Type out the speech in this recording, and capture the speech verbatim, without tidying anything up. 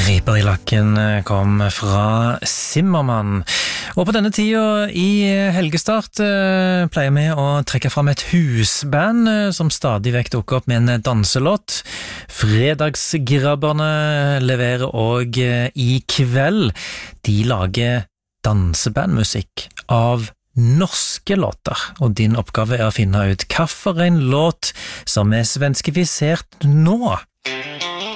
Riper i lakken kom fra Zimmermann. Og på denne tida i helgestart eh, pleier vi å trekke fram et husband eh, som stadig vekk dukker opp med en danselåt. Fredagsgrabberne leverer og eh, i kveld. De lager dansebandmusikk av norske låter, og din oppgave er å finne ut hva for en låt som er svenskifisert nå.